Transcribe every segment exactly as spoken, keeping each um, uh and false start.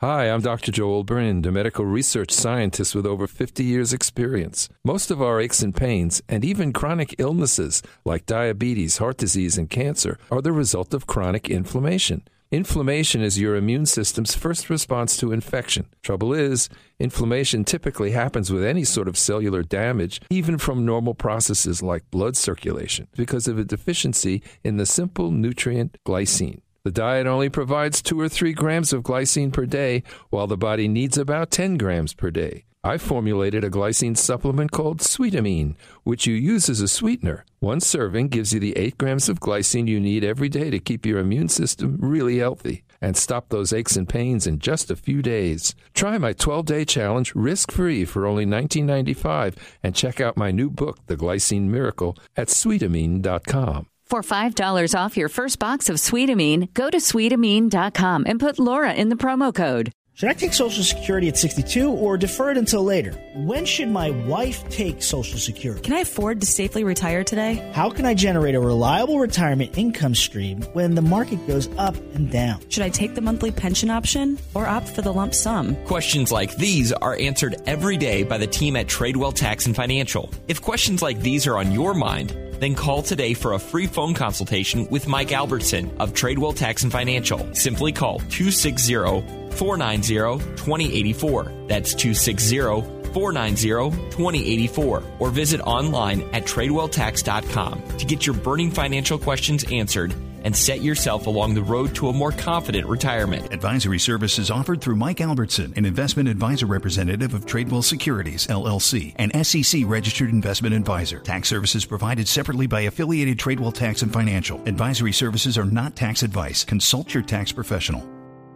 Hi, I'm Doctor Joel Brind, a medical research scientist with over fifty years' experience. Most of our aches and pains, and even chronic illnesses like diabetes, heart disease, and cancer, are the result of chronic inflammation. Inflammation is your immune system's first response to infection. Trouble is, inflammation typically happens with any sort of cellular damage, even from normal processes like blood circulation, because of a deficiency in the simple nutrient glycine. The diet only provides two or three grams of glycine per day, while the body needs about ten grams per day. I formulated a glycine supplement called Sweetamine, which you use as a sweetener. One serving gives you the eight grams of glycine you need every day to keep your immune system really healthy and stop those aches and pains in just a few days. Try my twelve-day challenge risk-free for only nineteen ninety-five dollars and check out my new book, The Glycine Miracle, at sweetamine dot com. For five dollars off your first box of Sweetamine, go to sweetamine dot com and put Laura in the promo code. Should I take Social Security at sixty-two or defer it until later? When should my wife take Social Security? Can I afford to safely retire today? How can I generate a reliable retirement income stream when the market goes up and down? Should I take the monthly pension option or opt for the lump sum? Questions like these are answered every day by the team at Tradewell Tax and Financial. If questions like these are on your mind, then call today for a free phone consultation with Mike Albertson of Tradewell Tax and Financial. Simply call two six zero, four nine zero, two zero eight four. That's two six zero, four nine zero, two zero eight four. Or visit online at tradewell tax dot com to get your burning financial questions answered and set yourself along the road to a more confident retirement. Advisory services offered through Mike Albertson, an investment advisor representative of Tradewell Securities, L L C, an S E C registered investment advisor. Tax services provided separately by affiliated Tradewell Tax and Financial. Advisory services are not tax advice. Consult your tax professional.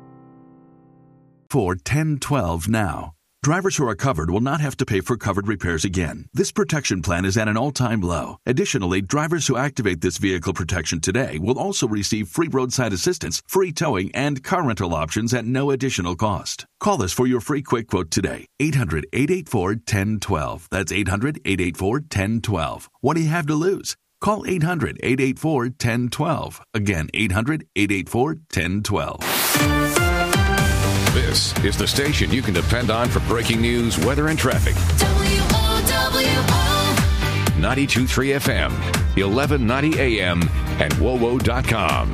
For ten twelve now. Drivers who are covered will not have to pay for covered repairs again. This protection plan is at an all-time low. Additionally, drivers who activate this vehicle protection today will also receive free roadside assistance, free towing, and car rental options at no additional cost. Call us for your free quick quote today. eight hundred, eight eight four, one zero one two. That's eight hundred, eight eight four, one zero one two. What do you have to lose? Call eight hundred, eight eight four, one zero one two. Again, eight hundred, eight eight four, one zero one two. This is the station you can depend on for breaking news, weather, and traffic. W O W O ninety-two point three F M, eleven ninety A M, and W O W O dot com.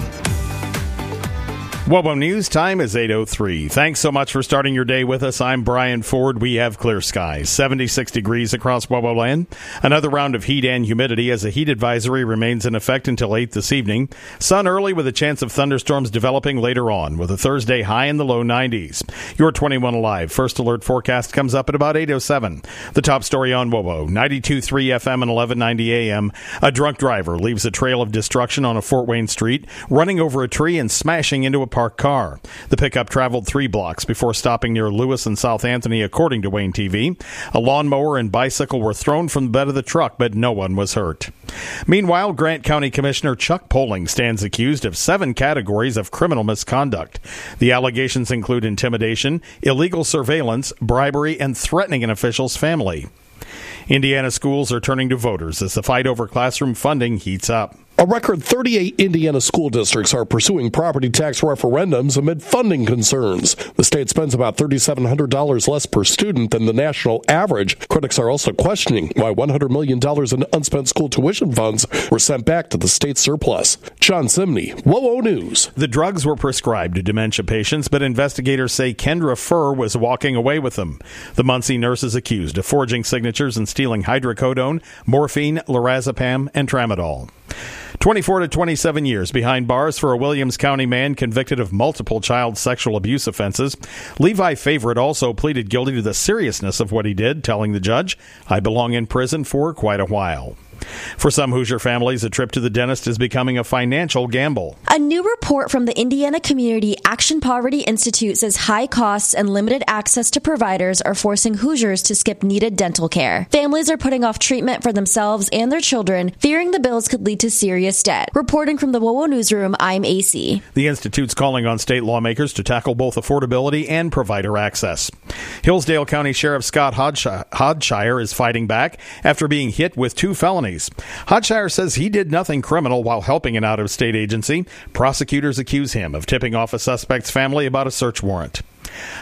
W O W O News time is eight oh three. Thanks so much for starting your day with us. I'm Brian Ford. We have clear skies, seventy-six degrees across W O W O land. Another round of heat and humidity as a heat advisory remains in effect until eight this evening. Sun early with a chance of thunderstorms developing later on with a Thursday high in the low nineties. Your twenty-one Alive First Alert forecast comes up at about eight oh seven. The top story on W O W O, ninety-two point three F M and eleven ninety A M. A drunk driver leaves a trail of destruction on a Fort Wayne street, running over a tree and smashing into a parked car. The pickup traveled three blocks before stopping near Lewis and South Anthony, according to Wayne T V. A lawnmower and bicycle were thrown from the bed of the truck, but no one was hurt. Meanwhile, Grant County Commissioner Chuck Poling stands accused of seven categories of criminal misconduct. The allegations include intimidation, illegal surveillance, bribery, and threatening an official's family. Indiana schools are turning to voters as the fight over classroom funding heats up. A record thirty-eight Indiana school districts are pursuing property tax referendums amid funding concerns. The state spends about three thousand seven hundred dollars less per student than the national average. Critics are also questioning why one hundred million dollars in unspent school tuition funds were sent back to the state surplus. John Simney, W O W O News. The drugs were prescribed to dementia patients, but investigators say Kendra Furr was walking away with them. The Muncie nurse is accused of forging signatures and stealing hydrocodone, morphine, lorazepam, and tramadol. twenty-four to twenty-seven years behind bars for a Williams County man convicted of multiple child sexual abuse offenses. Levi Favorite also pleaded guilty to the seriousness of what he did, telling the judge, "I belong in prison for quite a while." For some Hoosier families, a trip to the dentist is becoming a financial gamble. A new report from the Indiana Community Action Poverty Institute says high costs and limited access to providers are forcing Hoosiers to skip needed dental care. Families are putting off treatment for themselves and their children, fearing the bills could lead to serious debt. Reporting from the W O W O Newsroom, I'm A C. The Institute's calling on state lawmakers to tackle both affordability and provider access. Hillsdale County Sheriff Scott Hodshire is fighting back after being hit with two felonies. Hodshire says he did nothing criminal while helping an out-of-state agency. Prosecutors accuse him of tipping off a suspect's family about a search warrant.